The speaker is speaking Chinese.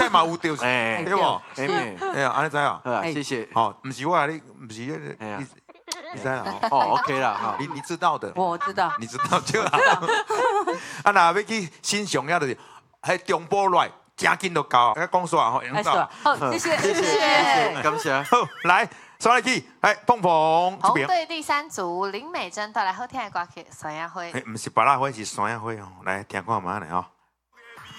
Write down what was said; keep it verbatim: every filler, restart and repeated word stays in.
嘛有对， 哎， 对无？ 哎， 哎呀，安尼知啊？ 好啊，谢谢。 好，不是我啊，你不是你哎呀你你知啦？ 哦，OK 啦，哈， 你你知道的， 我知道， 你知道就好。啊，若要去欣赏遐就是，喺中波来，真紧就到。啊，讲煞吼，用到。 好，谢谢，谢谢， 感谢。 好，来，刷来去，来，碰碰这红边。 队第三组林美珍带来好听的歌曲《酸呀灰》。 哎，不是巴拉花，是酸呀花哦。来，听看嘛来哦。